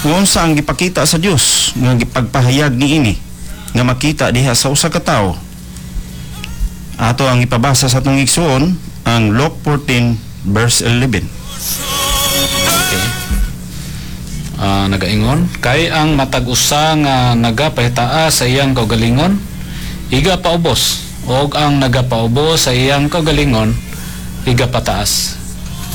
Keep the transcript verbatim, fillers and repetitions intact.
unsa ang gipakita sa Dios nga gipagpahayag niini nga makita diha sa usa ka tawo. Ato ang ipabasa sa atong igsoon ang Luke fourteen verse eleven. Okay. Uh, nagaingon kay ang matag usa nga nagapahitaa sa iyang kaugalingon iga paubos og ang nagapaubos sa iyang kaugalingon iga pataas.